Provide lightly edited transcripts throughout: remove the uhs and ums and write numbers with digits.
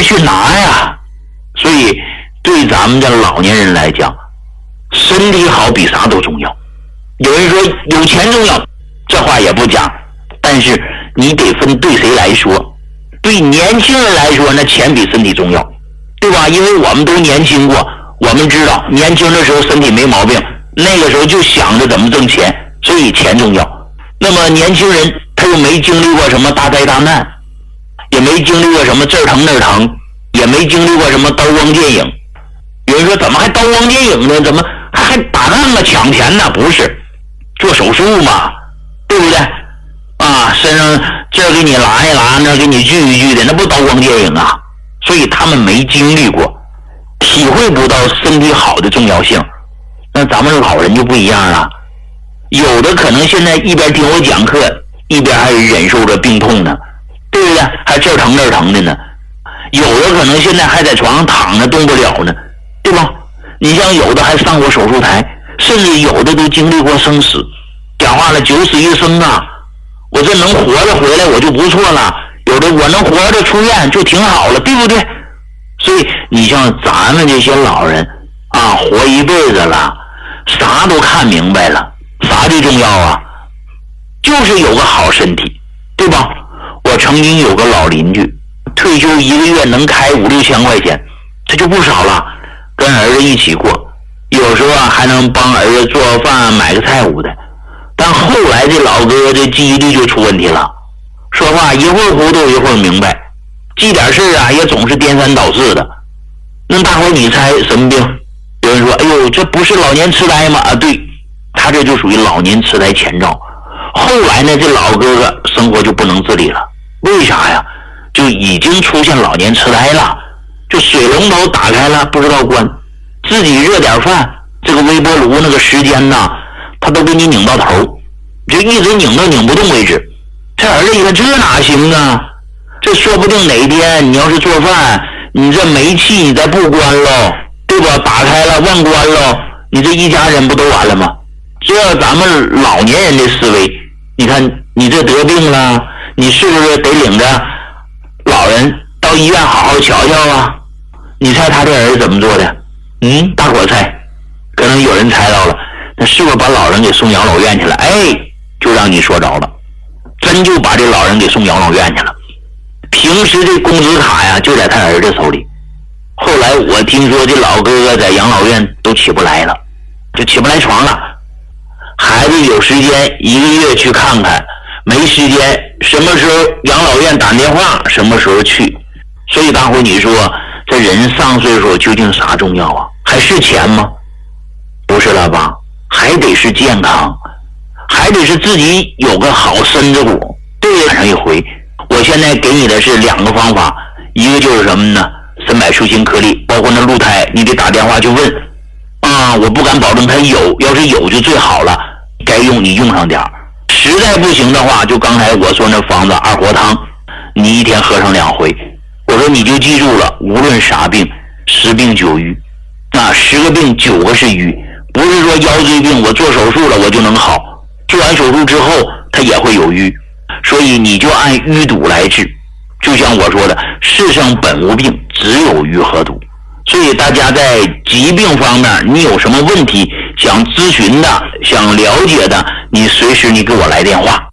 去拿呀。所以对咱们的老年人来讲，身体好比啥都重要。有人说有钱重要，这话也不假，但是你得分对谁来说。对年轻人来说，那钱比身体重要，对吧？因为我们都年轻过，我们知道年轻的时候身体没毛病，那个时候就想着怎么挣钱，所以钱重要。那么年轻人他又没经历过什么大灾大难，也没经历过什么这儿疼那儿疼，也没经历过什么刀光剑影。有人说怎么还刀光剑影呢？怎么还打仗啊抢钱呢？不是，做手术嘛，对不对啊？身上这儿给你拉一拉，那儿给你锯一锯的，那不刀光剑影啊。所以他们没经历过，体会不到身体好的重要性。那咱们老人就不一样了，有的可能现在一边听我讲课，一边还忍受着病痛呢，对不对？还这儿疼那儿疼的呢。有的可能现在还在床上躺着动不了呢，对吧？你像有的还上过手术台，甚至有的都经历过生死。讲话了，九死一生啊，我这能活着回来我就不错了，有的我能活着出院就挺好了，对不对？所以你像咱们这些老人啊，活一辈子了，啥都看明白了，啥最重要啊？就是有个好身体，对吧？我曾经有个老邻居，退休一个月能开5、6千块钱，这就不少了，跟儿子一起过，有时候还能帮儿子做饭买个菜屋的。但后来这老哥这记忆力就出问题了，说话一会儿糊涂一会儿明白，记点事啊也总是颠三倒四的。那大伙你猜什么病？有人说哎呦，这不是老年痴呆吗？啊，对，他这就属于老年痴呆前兆。后来呢，这老哥哥生活就不能自理了，为啥呀？就已经出现老年痴呆了，就水龙头打开了不知道关，自己热点饭，这个微波炉那个时间呢，他都给你拧到头，就一直拧到拧不动为止。这儿子一看，这哪行啊？这说不定哪一天你要是做饭，你这煤气你再不关喽，对吧？打开了忘关喽，你这一家人不都完了吗？这咱们老年人的思维，你看你这得病了，你是不是得领着老人到医院好好瞧瞧啊？你猜他这儿子怎么做的？大伙猜，可能有人猜到了，那是不是把老人给送养老院去了？哎，就让你说着了，真就把这老人给送养老院去了。平时这工资卡呀就在他儿子手里。后来我听说这老哥哥在养老院都起不来了，就起不来床了。孩子有时间1个月去看看，没时间什么时候养老院打电话什么时候去。所以大伙你说这人上岁数究竟啥重要啊？还是钱吗？不是了吧？还得是健康，还得是自己有个好身子骨。对，晚上一回，我现在给你的是2个方法，一个就是什么呢？3百舒心颗粒，包括那鹿胎，你得打电话去问啊，我不敢保证它有，要是有就最好了，该用你用上点儿。实在不行的话，就刚才我说那方子2活汤，你1天喝上2回。我说你就记住了，无论啥病，10病9瘀啊，10个病9个是瘀，不是说腰椎病我做手术了我就能好，做完手术之后它也会有瘀，所以你就按淤堵来治。就像我说的，世上本无病，只有瘀和堵。所以大家在疾病方面你有什么问题想咨询的想了解的，你随时你给我来电话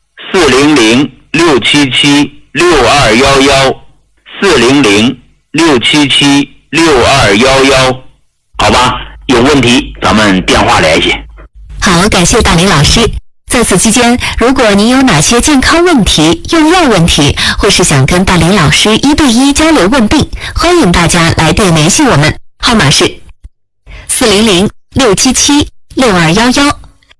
400-677-6211 400-677-6211，好吧，有问题咱们电话联系。 好，感谢大林老师。在此期间，如果您有哪些健康问题、用药问题，或是想跟大林老师1对1交流问病，欢迎大家来电联系我们，号码是400-677-6211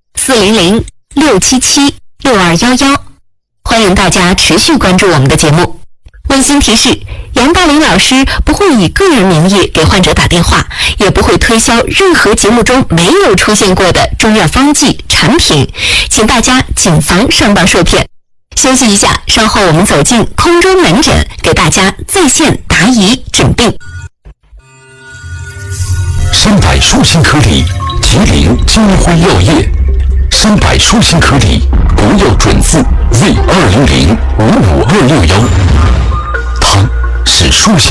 400-677-6211。欢迎大家持续关注我们的节目。温馨提示，杨大林老师不会以个人名义给患者打电话，也不会推销任何节目中没有出现过的中药方剂产品，请大家谨防上当受骗。休息一下，稍后我们走进空中门诊，给大家在线答疑诊病。 300舒心颗粒，吉林金辉药业。300舒心颗粒，国药准字 V200-55261，它是舒心